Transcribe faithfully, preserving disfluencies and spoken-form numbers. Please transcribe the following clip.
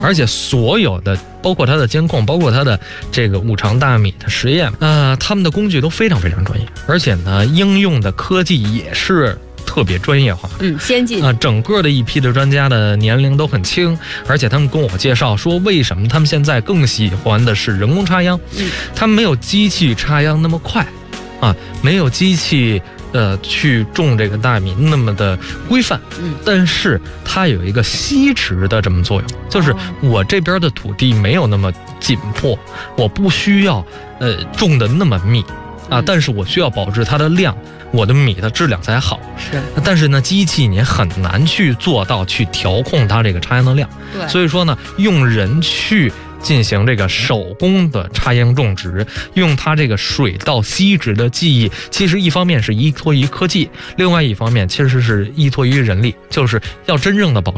而且所有的包括它的监控，包括它的这个五常大米的实验，呃，他们的工具都非常非常专业，而且呢，应用的科技也是特别专业化， 嗯，先进啊、呃，整个的一批的专家的年龄都很轻，而且他们跟我介绍说，为什么他们现在更喜欢的是人工插秧， 嗯， 他们没有机器插秧那么快，啊，没有机器呃去种这个大米那么的规范， 嗯，但是它有一个吸植的这么作用，就是我这边的土地没有那么紧迫，我不需要呃种的那么密啊，但是我需要保持它的量。我的米的质量才好， 是， 但是呢，机器你很难去做到去调控它这个插秧的量， 对， 所以说呢，用人去进行这个手工的插秧种植，用它这个水稻吸植的技艺，其实一方面是依托于科技，另外一方面其实是依托于人力，就是要真正的保